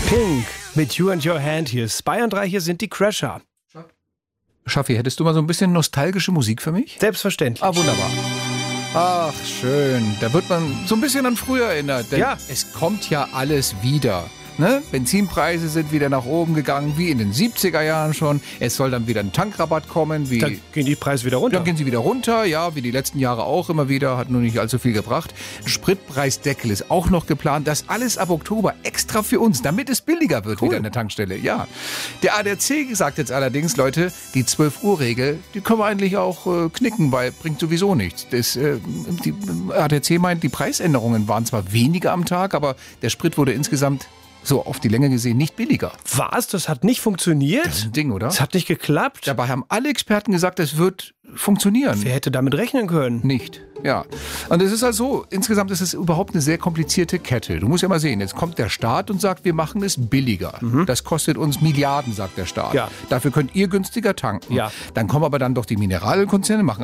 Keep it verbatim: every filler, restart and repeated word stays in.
Pink mit You and Your Hand hier. Bayern drei, hier sind die Crasher. Schaffi, hättest du mal so ein bisschen nostalgische Musik für mich? Selbstverständlich. Ah, wunderbar. Ach, schön. Da wird man so ein bisschen an früher erinnert. Denn Ja. es kommt ja alles wieder. Ne? Benzinpreise sind wieder nach oben gegangen, wie in den siebziger Jahren schon. Es soll dann wieder ein Tankrabatt kommen. Wie Dann gehen die Preise wieder runter. Dann gehen sie wieder runter, ja, wie die letzten Jahre auch immer wieder, hat nur nicht allzu viel gebracht. Spritpreisdeckel ist auch noch geplant, das alles ab Oktober extra für uns, damit es billiger wird Cool. wieder an der Tankstelle, ja. Der A D A C sagt jetzt allerdings, Leute, die zwölf Uhr Regel, die können wir eigentlich auch äh, knicken, weil bringt sowieso nichts. Das, äh, die A D A C meint, die Preisänderungen waren zwar weniger am Tag, aber der Sprit wurde insgesamt so auf die Länge gesehen nicht billiger. Was? Das hat nicht funktioniert? Das ist ein Ding, oder? Das hat nicht geklappt? Dabei haben alle Experten gesagt, es wird funktionieren. Wer hätte damit rechnen können? Nicht, ja. Und es ist halt so, insgesamt ist es überhaupt eine sehr komplizierte Kette. Du musst ja mal sehen, jetzt kommt der Staat und sagt, wir machen es billiger. Das kostet uns Milliarden, sagt der Staat. Ja. Dafür könnt ihr günstiger tanken. Ja. Dann kommen aber dann doch die Mineralölkonzerne, machen